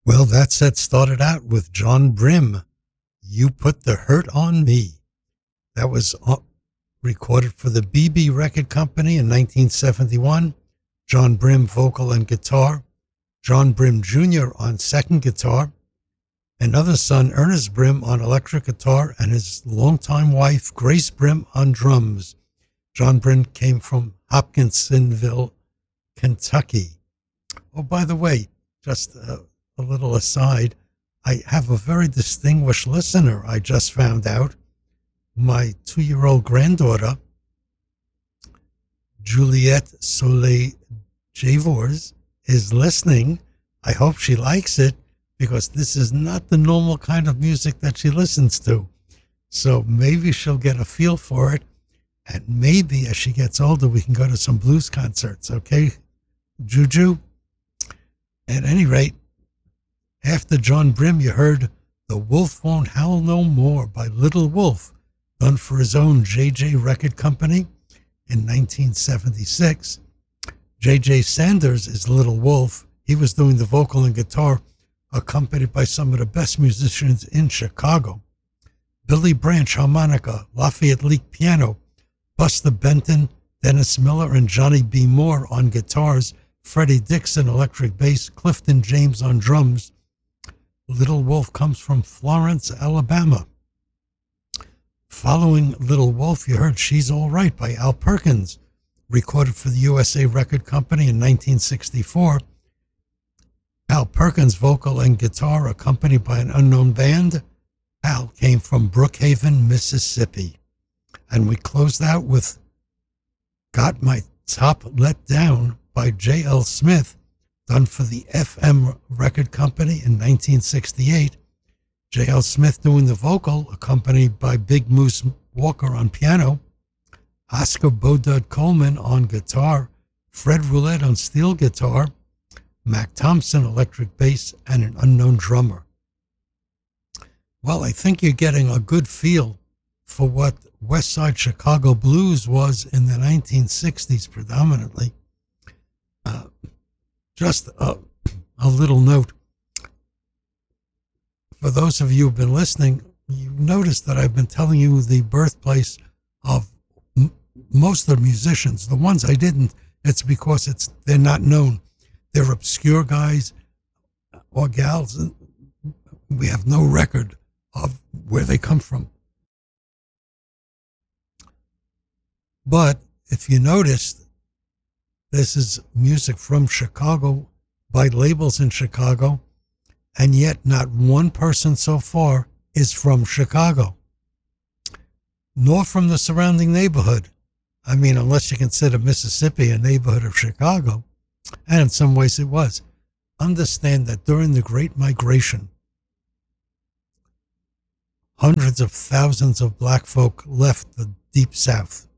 Well, that set started out with John Brim. You Put the Hurt on Me. That was recorded for the BB Record Company in 1971. John Brim, vocal and guitar. John Brim Jr. on second guitar. Another son, Ernest Brim, on electric guitar, and his longtime wife, Grace Brim, on drums. John Brim came from Hopkinsonville, Kentucky. Oh, by the way, just a little aside, I have a very distinguished listener, I just found out. My 2-year-old granddaughter, Juliette Soleil Javors, is listening. I hope she likes it, because this is not the normal kind of music that she listens to. So maybe she'll get a feel for it, and maybe as she gets older, we can go to some blues concerts, okay, Juju? At any rate, after John Brim, you heard The Wolf Won't Howl No More by Little Wolf, done for his own J.J. Record Company in 1976. J.J. Sanders is Little Wolf. He was doing the vocal and guitar, accompanied by some of the best musicians in Chicago. Billy Branch, harmonica, Lafayette Leak, piano, Buster Benton, Dennis Miller, and Johnny B. Moore on guitars, Freddie Dixon, electric bass, Clifton James on drums. Little Wolf comes from Florence, Alabama. Following Little Wolf, you heard She's All Right by Al Perkins, recorded for the USA Record Company in 1964. Al Perkins, vocal and guitar, accompanied by an unknown band. Al came from Brookhaven, Mississippi. And we closed out with Got My Top Let Down by J.L. Smith, done for the FM Record Company in 1968. J.L. Smith doing the vocal, accompanied by Big Moose Walker on piano, Oscar Bodud Coleman on guitar, Fred Roulette on steel guitar, Mac Thompson electric bass, and an unknown drummer. Well, I think you're getting a good feel for what West Side Chicago blues was in the 1960s predominantly. Just a little note. For those of you who've been listening, you've noticed that I've been telling you the birthplace of most of the musicians. The ones I didn't, it's because they're not known. They're obscure guys or gals, and we have no record of where they come from. But if you noticed, this is music from Chicago by labels in Chicago, and yet not one person so far is from Chicago, nor from the surrounding neighborhood. I mean, unless you consider Mississippi a neighborhood of Chicago, and in some ways it was. Understand that during the Great Migration, hundreds of thousands of black folk left the Deep South.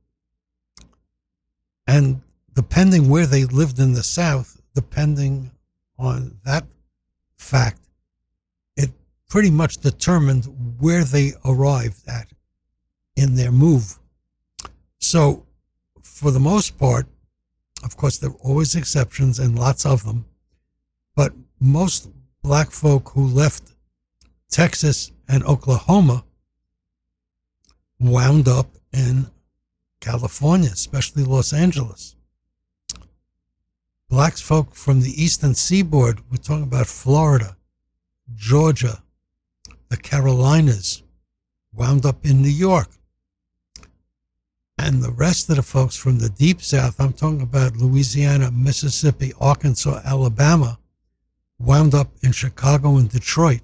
And depending where they lived in the South, depending on that fact, it pretty much determined where they arrived at in their move. So, for the most part, of course, there are always exceptions and lots of them, but most black folk who left Texas and Oklahoma wound up in California, especially Los Angeles. Black folk from the eastern seaboard, we're talking about Florida, Georgia, the Carolinas, wound up in New York. And the rest of the folks from the Deep South, I'm talking about Louisiana, Mississippi, Arkansas, Alabama, wound up in Chicago and Detroit.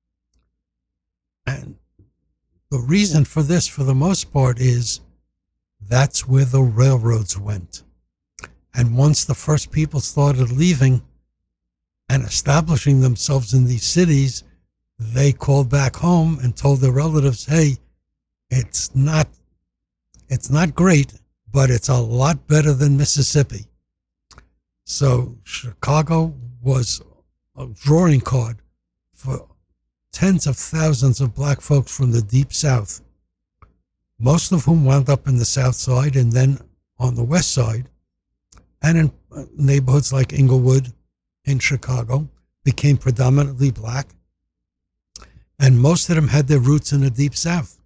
And the reason for this, for the most part, is that's where the railroads went. And once the first people started leaving and establishing themselves in these cities, they called back home and told their relatives, hey, it's not great, but it's a lot better than Mississippi. So Chicago was a drawing card for tens of thousands of black folks from the Deep South, most of whom wound up in the South Side and then on the West Side, and in neighborhoods like Inglewood in Chicago, became predominantly black, and most of them had their roots in the Deep South.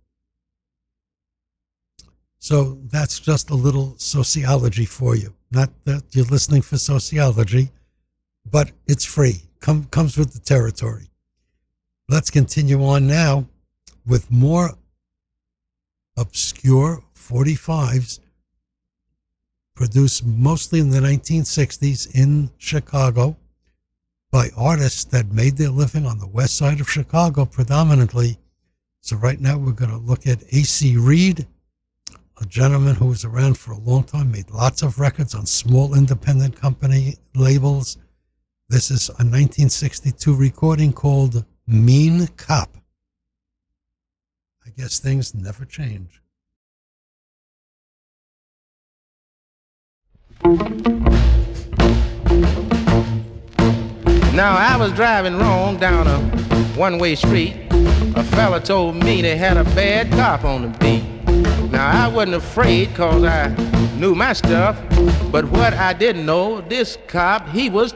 So that's just a little sociology for you. Not that you're listening for sociology, but it's free. Comes with the territory. Let's continue on now with more obscure 45s produced mostly in the 1960s in Chicago by artists that made their living on the west side of Chicago predominantly. So right now we're going to look at A.C. Reed, a gentleman who was around for a long time, made lots of records on small independent company labels. This is a 1962 recording called Mean Cop. I guess things never change. Now I was driving wrong down a one-way street. A fella told me they had a bad cop on the beat. Now I wasn't afraid cause I knew my stuff, but what I didn't know, this cop, he was